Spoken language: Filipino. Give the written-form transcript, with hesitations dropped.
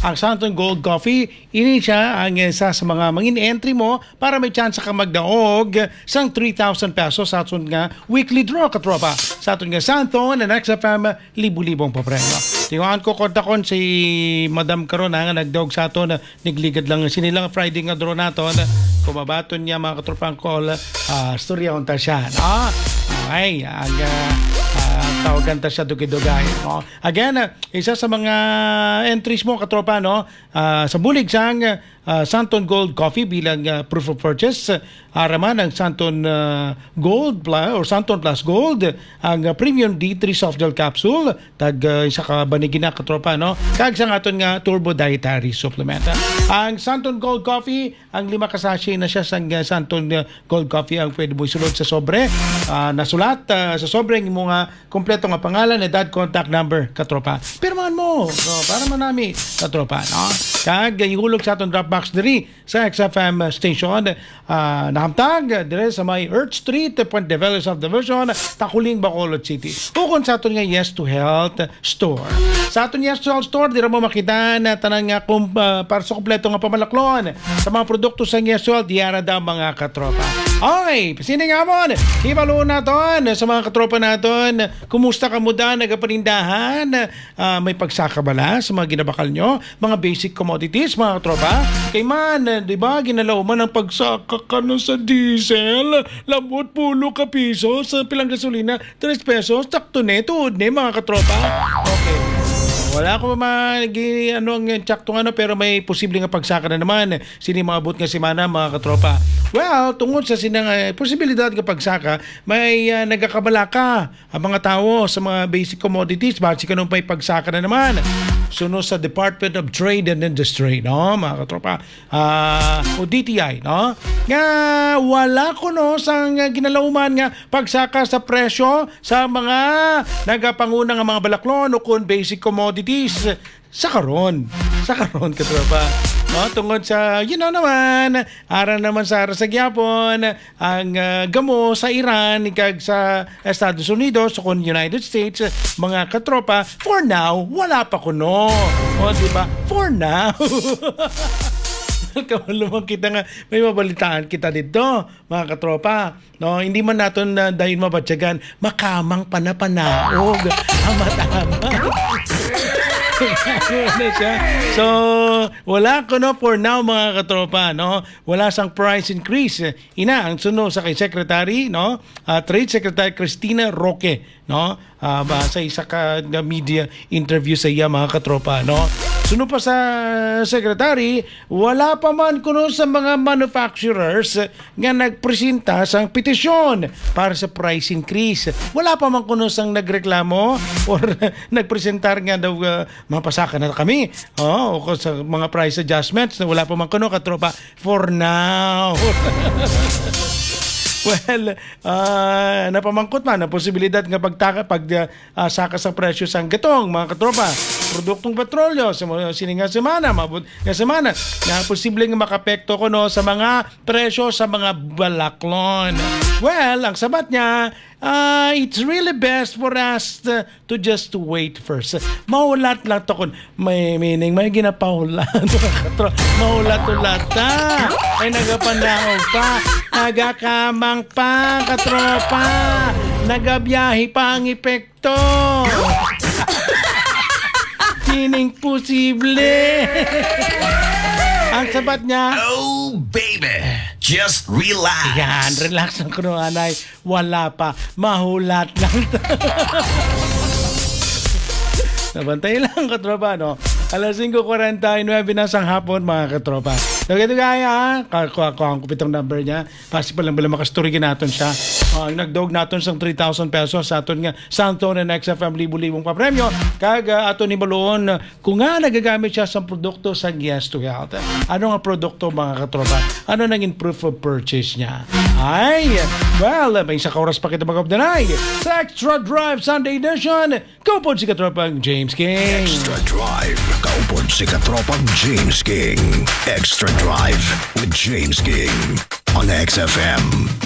ang Santon Gold Coffee. Ini siya ang isa sa mga mangin entry mo para may chance ka magdaog sang 3,000 pesos sa aton nga weekly draw katropa. Sa aton nga Santon and XFM libu-libong papremyo. Tinguhan ko kontakon si Madam Karon nga nagdaog sa aton, nagligad lang sinilang Friday nga draw naton. Kumabaton niya mga katropang call, storya unta siya. Okay, tawagan ta siya dugay-dugay. No? Again, isa sa mga entries mo katropa, no? Sa bulig sang Santon Gold Coffee bilang proof of purchase, araman ang Santon Gold Plus or Santon Plus Gold, ang Premium D3 Soft Gel Capsule, tag isa ka banigina katropa, no? Kag sa aton nga Turbo Dietary Supplement. Ang Santon Gold Coffee, ang 5 ka sachet na siya sang Santon Gold Coffee ang pwede mo isulod sa sobre. Nasulat sa sobre ng mga kompleto nga pangalan, edad, contact number katropa. Pirmahan mo, para manami katropa, no? Kag ihulog sa aton Dropbox diri sa XFM station, nakamtag dire sa may Earth Street, Point de Vela Subdivision, Taculing, Bacolod City. Ukon sa aton nga Yes to Health store. Sa aton Yes to Health store, dira mo makita na tanan nga para sa kompleto nga pamalaklon sa mga produkto sa Yes to Health, diara daw mga katropa. Okay, pasining amon, hibalo naton sa mga katropa naton. Kumusta ka muda, nagapanindahan? May pagsaka bala sa mga ginabakal nyo? Mga basic commodities, mga katropa? Kay man, di ba, ginalaw man ang pagsaka ka na sa diesel, labot pulo ka piso sa pilang gasolina, 3 pesos, takto neto, mga katropa. Okay. Wala ko ang tsakto pero may posibleng pagsaka na naman. Sini mga abot nga semana, mga katropa. Well, tungod sa sinang posibilidad ng pagsaka, may nagkakabalaka ang mga tao sa mga basic commodities. Bakit nung may pagsaka na naman? Suno sa Department of Trade and Industry, no, mga katropa, o DTI, no, nga wala ko sang ginalauman nga pagsaka sa presyo sa mga nagapangunang mga balaklon o kung basic commodities sa karon katropa. No, tungod sa naman ara naman sa Gyapon ang gamo sa Iran kag sa Estados Unidos o kon United States, mga katropa, for now wala pa kuno. O di ba? For now. Kamalumang kita nga may mabalitaan kita dito, mga katropa. No, hindi man naton dahil mabatyagan makamang panapanaog amat-amat. So, wala ko for now, mga katropa, no? Wala sang price increase. Ina ang suno sa kay Secretary, no? Trade Secretary Cristina Roque, no? Sa isa ka media interview sa iya, mga katropa, no? Suno pa sa Secretary, wala pa man kuno sa mga manufacturers nga nagpresenta sang petisyon para sa price increase. Wala pa man kuno sang nagreklamo or nagpresentar nga daw mapasaka na kami. O sa mga price adjustments, wala pa man kuno katropa for now. Well, napamangkot man ang posibilidad nga saka sa presyo sang gatong, mga katropa. Produktong petrolyo sa sininga semana, mabot nga semana, na posibleng makapekto sa mga presyo sa mga balaklon. Well, ang sabat niya, it's really best for us to just wait first. Maulat lang to kun may meaning, may ginapaulat. Maulat-ulat ta. Ay nagapandaog pa. Nagakamang pa, katropa. Nagabiyahe pa ang epekto. Kining posible. Ang sabat niya, oh baby, just relax. Yan, relax lang kuno anay. Wala pa, mahulat lang. Nabantay lang, katropa, no? Alas 5:49 na sang hapon, mga katropa. So, ganito gaya, kakuha ang kupitong number niya. Possible lang bala makastorigin natin siya. Ang nagdog natin sang 3,000 pesos sa aton nga Santon and XFM libu-libong papremyo. Kag aton ni Balon, kung nga nagagamit siya sa produkto sa Yes to Health. Ano nga produkto, mga katropa? Ano naging proof of purchase niya? Ay, well, may isa ka oras pa kita mag-updanay. Sa Extra Drive Sunday Edition, kaupod si katropang James King. Extra Drive, kaupod si katropang James King. Extra Drive with James King on XFM.